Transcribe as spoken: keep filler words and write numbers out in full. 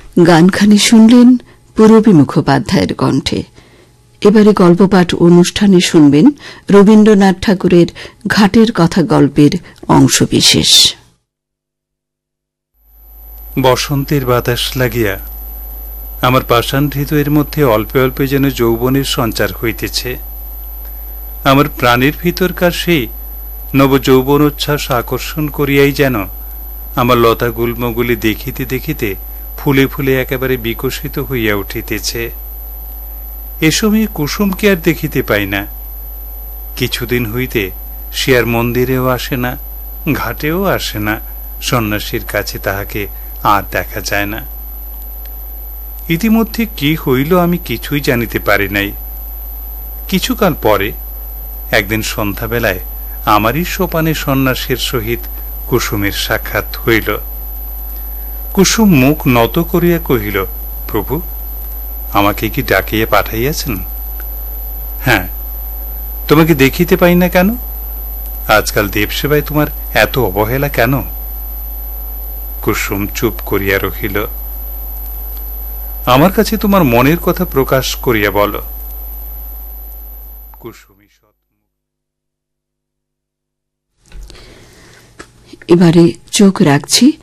গানখানি শুনলেন পূরবী মুখোপাধ্যায়ের কণ্ঠে। এবারে গল্পপাঠ অনুষ্ঠানে শুনবেন রবীন্দ্রনাথ ঠাকুরের ঘাটের কথা গল্পের অংশবিশেষ। বসন্তের বাতাস লাগিয়া আমার পাষাণ হৃদয়ের মধ্যে অল্পে অল্পে যেন যৌবনের সঞ্চার হইতেছে। আমার প্রাণের ভিতরকার সেই নব যৌবনোচ্ছ্বাস আকর্ষণ করিয়াই যেন আমার লতা গুল্মগুলি দেখিতে দেখিতে ফুলে ফুলে একেবারে বিকশিত হইয়া উঠিতেছে। এ সময়ে কুসুমকে আর দেখিতে পাই না। কিছুদিন হইতে সে আর মন্দিরেও আসে না, ঘাটেও আসে না, সন্ন্যাসীর কাছে তাহাকে আর দেখা যায় না। ইতিমধ্যে কি হইল আমি কিছুই জানিতে পারি নাই। কিছুকাল পরে একদিন সন্ধ্যাবেলায় আমারই সোপানে সন্ন্যাসীর সহিত কুসুমের সাক্ষাৎ হইল। কুসুম মুখ নত করিয়া কহিল, প্রভু, আমাকে কি ডাকিয়া পাঠাইয়াছেন? হ্যাঁ, তোমাকে দেখিতে পাই না কেন? আজকাল দেবসেবায় তোমার এত অবহেলা কেন? কুসুম চুপ করিয়া রহিল। আমার কাছে তোমার মনের কথা প্রকাশ করিয়া বল। কুসুমী এবারে চোখ রাখছি